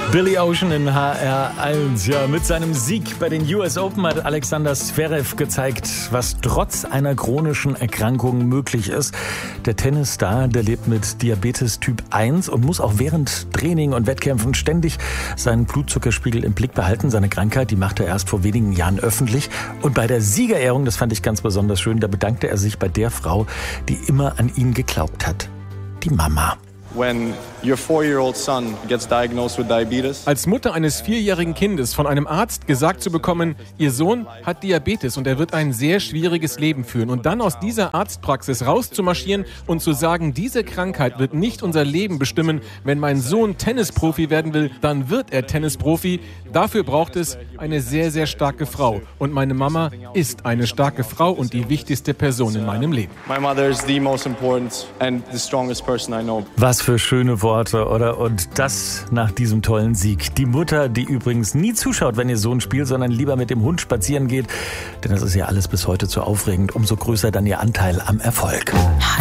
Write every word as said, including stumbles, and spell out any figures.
Billy Ocean in H R eins. Ja, mit seinem Sieg bei den U S Open hat Alexander Zverev gezeigt, was trotz einer chronischen Erkrankung möglich ist. Der Tennisstar, der lebt mit Diabetes Typ eins und muss auch während Training und Wettkämpfen ständig seinen Blutzuckerspiegel im Blick behalten. Seine Krankheit, die machte er erst vor wenigen Jahren öffentlich. Und bei der Siegerehrung, das fand ich ganz besonders schön, da bedankte er sich bei der Frau, die immer an ihn geglaubt hat. Die Mama. When your four-year-old son gets diagnosed with diabetes. Als Mutter eines vierjährigen Kindes von einem Arzt gesagt zu bekommen, ihr Sohn hat Diabetes und er wird ein sehr schwieriges Leben führen. Und dann aus dieser Arztpraxis rauszumarschieren und zu sagen, diese Krankheit wird nicht unser Leben bestimmen. Wenn mein Sohn Tennisprofi werden will, dann wird er Tennisprofi. Dafür braucht es eine sehr, sehr starke Frau. Und meine Mama ist eine starke Frau und die wichtigste Person in meinem Leben. My mother is the most important and the strongest person I know. Was für schöne Worte, oder? Und das nach diesem tollen Sieg. Die Mutter, die übrigens nie zuschaut, wenn ihr Sohn spielt, sondern lieber mit dem Hund spazieren geht. Denn das ist ja alles bis heute zu aufregend. Umso größer dann ihr Anteil am Erfolg.